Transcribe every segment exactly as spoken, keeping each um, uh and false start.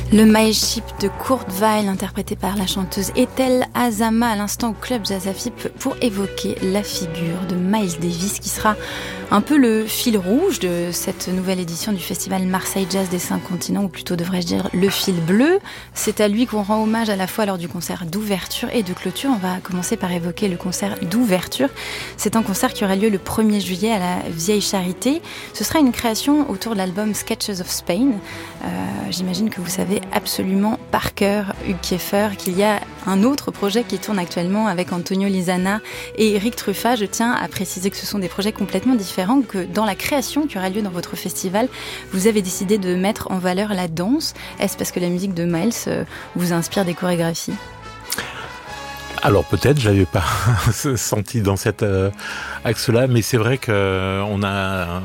Le My Ship de Kurt Weill, interprété par la chanteuse Ethel Azama à l'instant au Club Jazz Afip pour évoquer la figure de Miles Davis qui sera un peu le fil rouge de cette nouvelle édition du festival Marseille Jazz des Cinq Continents, ou plutôt devrais-je dire le fil bleu. C'est à lui qu'on rend hommage à la fois lors du concert d'ouverture et de clôture. On va commencer par évoquer le concert d'ouverture. C'est un concert qui aura lieu le premier juillet à la Vieille Charité. Ce sera une création autour de l'album Sketches of Spain. Euh, j'imagine que vous savez absolument par cœur, Hugues Kieffer, qu'il y a un autre projet qui tourne actuellement avec Antonio Lizana et Eric Truffat. Je tiens à préciser que ce sont des projets complètement différents, que dans la création qui aura lieu dans votre festival, vous avez décidé de mettre en valeur la danse. Est-ce parce que la musique de Miles euh, vous inspire des chorégraphies ? Alors peut-être, je l'avais pas senti dans cet euh, axe-là, mais c'est vrai qu'on euh, a euh,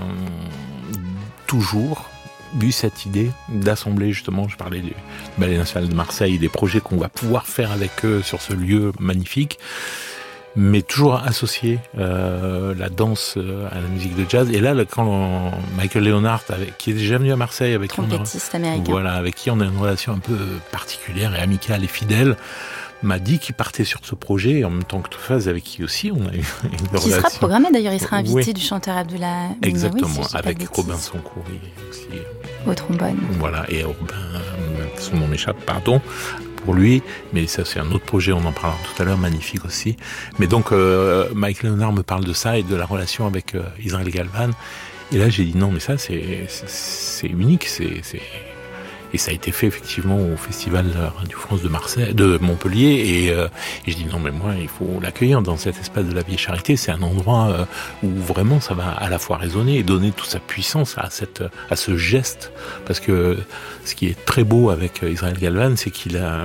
toujours eu cette idée d'assembler, justement, je parlais du Ballet National de Marseille, des projets qu'on va pouvoir faire avec eux sur ce lieu magnifique, mais toujours associer euh, la danse à la musique de jazz. Et là, quand on, Michael Leonard, avec, qui est déjà venu à Marseille, avec trompettiste américain, voilà, avec qui on a une relation un peu particulière et amicale et fidèle, m'a dit qu'il partait sur ce projet, en même temps que Truffaz, avec qui aussi on a eu une qui relation. Qui sera programmé d'ailleurs, il sera invité oui. du chanteur Abdullah. Exactement, oui, si avec Robinson Coury aussi. Au trombone. Voilà, et Robin, son nom m'échappe, pardon, pour lui, mais ça c'est un autre projet, on en parlera tout à l'heure, magnifique aussi. Mais donc, euh, Mike Leonard me parle de ça et de la relation avec euh, Israël Galvan, et là j'ai dit non, mais ça c'est, c'est, c'est unique, c'est... c'est... Et ça a été fait effectivement au Festival Radio France de Marseille, de Montpellier. Et, euh, et je dis non mais moi il faut l'accueillir dans cet espace de la Vieille Charité. C'est un endroit euh, où vraiment ça va à la fois résonner et donner toute sa puissance à cette à ce geste. Parce que ce qui est très beau avec Israël Galvan, c'est qu'il a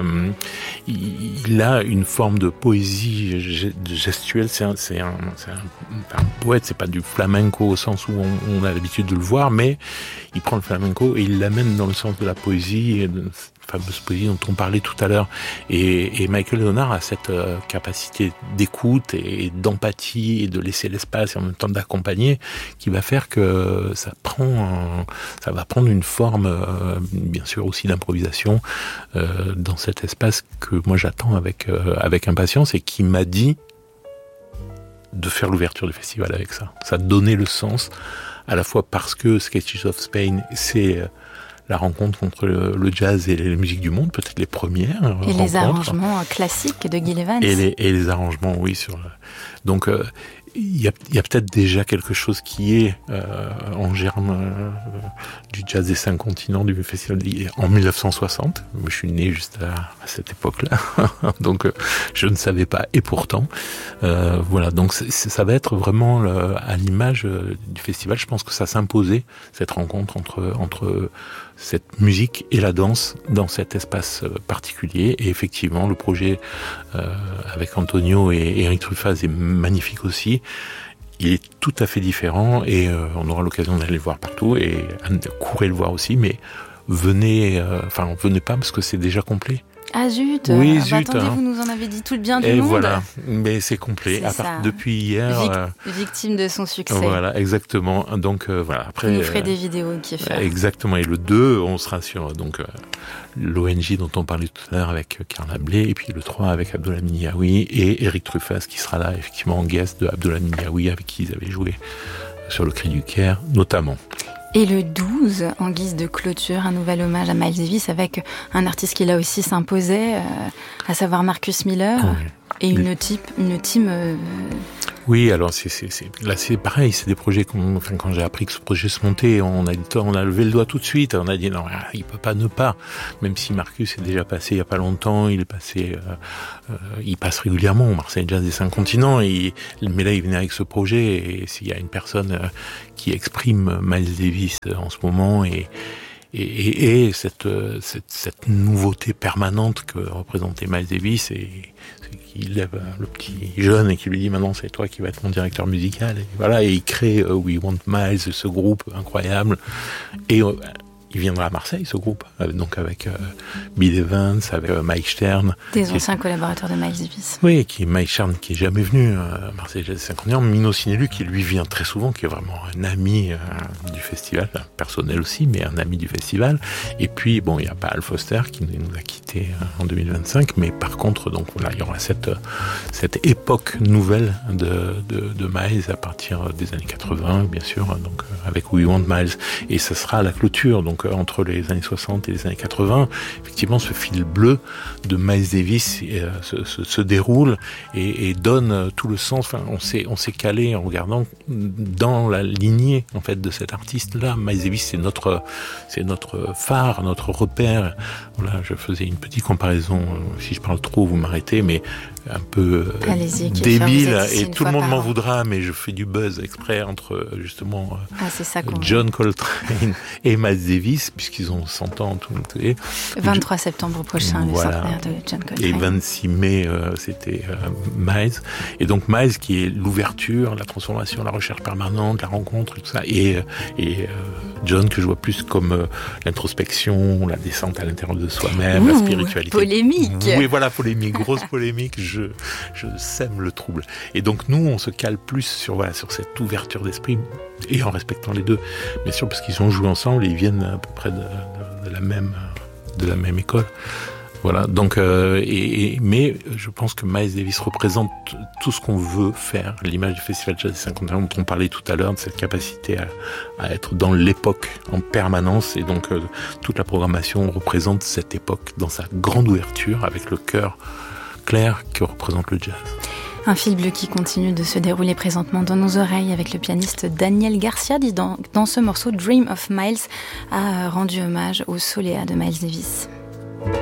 il a une forme de poésie gestuelle. C'est un c'est un, c'est un, un poète. C'est pas du flamenco au sens où on, on a l'habitude de le voir, mais il prend le flamenco et il l'amène dans le sens de la poésie. Poésie, fameuse poésie dont on parlait tout à l'heure. Et, et Michael Leonard a cette euh, capacité d'écoute et d'empathie et de laisser l'espace et en même temps d'accompagner qui va faire que ça prend, un, ça va prendre une forme, euh, bien sûr aussi d'improvisation euh, dans cet espace que moi j'attends avec euh, avec impatience et qui m'a dit de faire l'ouverture du festival avec ça. Ça donnait le sens à la fois parce que Sketches of Spain, c'est euh, la rencontre entre le, le jazz et les musiques du monde, peut-être les premières et rencontres. Les arrangements classiques de Gil Evans. Et les, et les arrangements, oui. Sur le... Donc, euh, il y a, y a peut-être déjà quelque chose qui est euh, en germe euh, du jazz des cinq continents du festival en dix-neuf cent soixante. Moi, je suis né juste à, à cette époque-là, donc euh, je ne savais pas. Et pourtant, euh, voilà. Donc, c'est, ça va être vraiment le, à l'image euh, du festival. Je pense que ça s'imposait cette rencontre entre entre cette musique et la danse dans cet espace particulier. Et effectivement, le projet euh, avec Antonio et Eric Truffaz est magnifique aussi. Il est tout à fait différent et euh, on aura l'occasion d'aller le voir partout et de courir le voir aussi. Mais venez, euh, enfin, venez pas parce que c'est déjà complet. Ah zut, oui, euh, zut bah, attendez, hein. Vous nous en avez dit tout le bien du et monde. Voilà, mais c'est complet. C'est à part ça. Depuis hier. Vic- euh, victime de son succès. Voilà, exactement. Donc euh, voilà. Après, vous nous ferez euh, des vidéos qui fait. Exactement. Et le deux, on sera sur donc euh, l'O N J dont on parlait tout à l'heure avec Carla Bley, et puis le trois avec Abdoulhamid Yaoui et Eric Truffaz qui sera là effectivement en guest de Abdoulhamid Yaoui avec qui ils avaient joué sur le Cri du Caire notamment. Et le douze, en guise de clôture, un nouvel hommage à Miles Davis avec un artiste qui là aussi s'imposait, euh, à savoir Marcus Miller, oui. Et une, type, une team... Euh... Oui, alors c'est, c'est, c'est, là c'est pareil, c'est des projets qu'on, enfin, quand j'ai appris que ce projet se montait, on a, on a levé le doigt tout de suite, on a dit non, il peut pas ne pas, même si Marcus est déjà passé il y a pas longtemps, il est passé, euh, euh, il passe régulièrement au Marseille Jazz des Cinq Continents, et, mais là il venait avec ce projet, et s'il y a une personne euh, qui exprime Miles Davis en ce moment, et Et, et, et cette, cette, cette nouveauté permanente que représentait Miles Davis, et c'est qu'il lève le petit jeune et qui lui dit maintenant c'est toi qui vas être mon directeur musical. Et voilà, et il crée uh, We Want Miles, ce groupe incroyable. Et uh, il viendra à Marseille, ce groupe, donc avec euh, Bill Evans, avec euh, Mike Stern. Des anciens est... collaborateurs de Miles Davis. Oui, qui Mike Stern qui est jamais venu à Marseille Jazz cinquante et un, Mino Sinelu qui lui vient très souvent, qui est vraiment un ami euh, du festival, personnel aussi, mais un ami du festival. Et puis bon, il n'y a pas Al Foster qui nous a quittés euh, en deux mille vingt-cinq, mais par contre, donc voilà, il y aura cette cette époque nouvelle de de, de Miles à partir des années quatre-vingts, bien sûr, donc euh, avec We Want Miles, et ce sera la clôture, donc euh, entre les années soixante et les années quatre-vingts, effectivement, ce fil bleu de Miles Davis euh, se, se, se déroule et, et donne euh, tout le sens. Enfin, on s'est on s'est calé en regardant dans la lignée en fait de cet artiste-là. Miles Davis, c'est notre c'est notre phare, notre repère. Voilà, je faisais une petite comparaison. Si je parle trop, vous m'arrêtez, mais un peu euh, débile et tout le monde m'en voudra, mais je fais du buzz exprès entre justement ah, c'est ça John Coltrane et Miles Davis, puisqu'ils ont cent ans tout et vingt-trois septembre prochain, voilà. Le centenaire de John Coltrane. Et vingt-six mai, euh, c'était euh, Miles. Et donc Miles qui est l'ouverture, la transformation, la recherche permanente, la rencontre, tout ça. Et, et euh, John que je vois plus comme euh, l'introspection, la descente à l'intérieur de soi-même, Ouh, la spiritualité. Polémique. Oui, voilà, polémique, grosse polémique. Je, je sème le trouble. Et donc nous, on se cale plus sur voilà sur cette ouverture d'esprit et en respectant les deux, bien sûr, parce qu'ils ont joué ensemble et ils viennent à peu près de, de, de la même de la même école. Voilà. Donc, euh, et, et mais je pense que Miles Davis représente tout ce qu'on veut faire. L'image du Festival Jazz cinquante et un dont on parlait tout à l'heure, de cette capacité à, à être dans l'époque en permanence. Et donc euh, toute la programmation représente cette époque dans sa grande ouverture, avec le cœur clair que représente le jazz. Un fil bleu qui continue de se dérouler présentement dans nos oreilles avec le pianiste Daniel Garcia, qui dans, dans ce morceau Dream of Miles a rendu hommage au Soleá de Miles Davis.